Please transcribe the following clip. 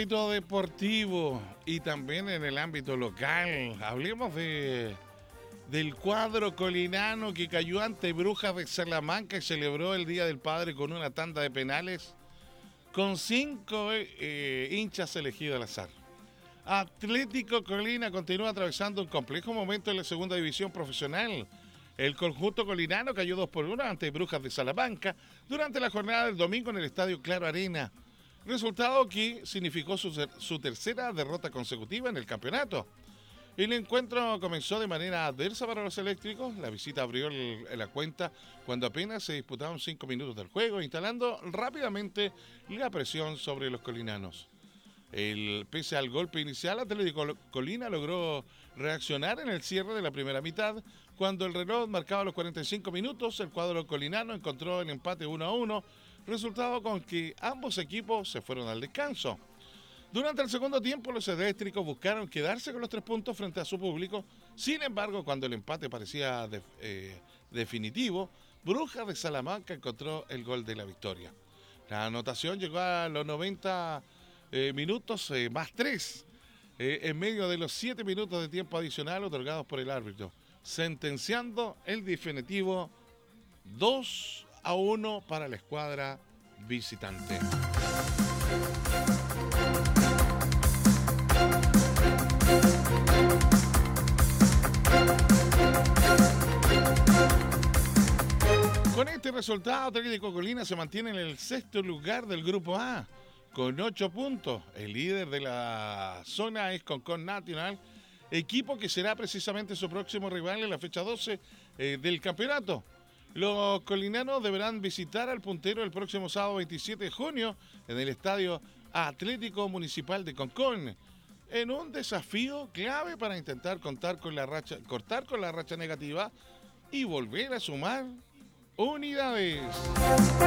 ámbito deportivo y también en el ámbito local, hablemos del cuadro colinano que cayó ante Brujas de Salamanca y celebró el Día del Padre con una tanda de penales con 5 hinchas elegidos al azar. Atlético Colina continúa atravesando un complejo momento en la segunda división profesional. El conjunto colinano cayó 2-1 ante Brujas de Salamanca durante la jornada del domingo en el estadio Claro Arena. Resultado que significó su tercera derrota consecutiva en el campeonato. El encuentro comenzó de manera adversa para los eléctricos. La visita abrió la cuenta cuando apenas se disputaban 5 minutos del juego, instalando rápidamente la presión sobre los colinanos. Pese al golpe inicial, Atlético Colina logró reaccionar en el cierre de la primera mitad. Cuando el reloj marcaba los 45 minutos, el cuadro colinano encontró el empate 1-1, resultado con que ambos equipos se fueron al descanso. Durante el segundo tiempo, los eléctricos buscaron quedarse con los 3 puntos frente a su público. Sin embargo, cuando el empate parecía definitivo, Brujas de Salamanca encontró el gol de la victoria. La anotación llegó a los 90 minutos más 3, en medio de los 7 minutos de tiempo adicional otorgados por el árbitro, sentenciando el definitivo 2-1 para la escuadra visitante. Con este resultado, Atlético Colina se mantiene en el 6º lugar del Grupo A, con 8 puntos. El líder de la zona es Concón Nacional, equipo que será precisamente su próximo rival en la fecha 12 del campeonato. Los colinanos deberán visitar al puntero el próximo sábado 27 de junio en el Estadio Atlético Municipal de Concón, en un desafío clave para intentar cortar con la racha negativa y volver a sumar unidades.